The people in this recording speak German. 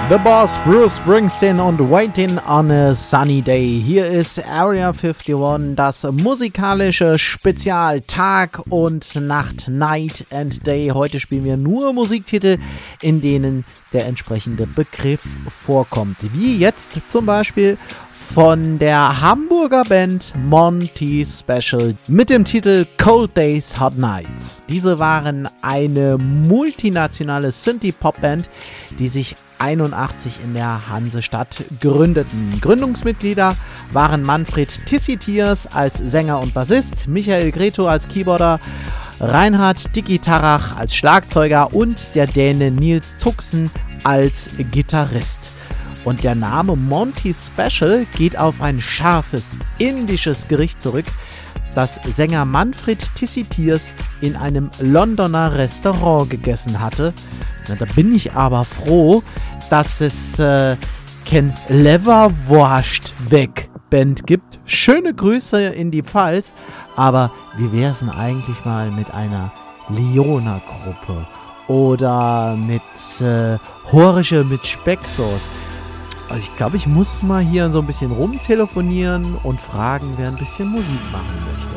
The Boss, Bruce Springsteen und Waiting on a Sunny Day. Hier ist Area 51, das musikalische Spezial Tag und Nacht, Night and Day. Heute spielen wir nur Musiktitel, in denen der entsprechende Begriff vorkommt. Wie jetzt zum Beispiel von der Hamburger Band Monty Special mit dem Titel Cold Days, Hot Nights. Diese waren eine multinationale Synthie-Pop-Band, die sich 81 in der Hansestadt gründeten. Gründungsmitglieder waren Manfred Tissitiers als Sänger und Bassist, Michael Greto als Keyboarder, Reinhard Dicky Tarach als Schlagzeuger und der Däne Nils Tuxen als Gitarrist. Und der Name Monty Special geht auf ein scharfes indisches Gericht zurück, das Sänger Manfred Tissitiers in einem Londoner Restaurant gegessen hatte. Na, da bin ich aber froh, dass es kein Leverwurst weg Band gibt. Schöne Grüße in die Pfalz, aber wie wär's denn eigentlich mal mit einer Leona-Gruppe oder mit Horische mit Specksauce? Also ich glaube, ich muss mal hier so ein bisschen rumtelefonieren und fragen, wer ein bisschen Musik machen möchte.